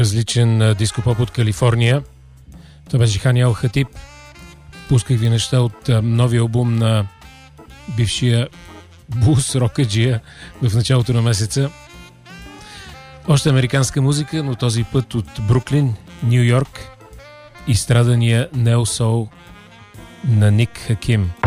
различен дископоп от Калифорния. Това беше Хани Ел Хатиб. Пусках ви неща от новия албум на бившия блус рокаджия в началото на месеца. Още американска музика, но този път от Бруклин, Ню Йорк, изстрадания нео-соул на Ник Хаким.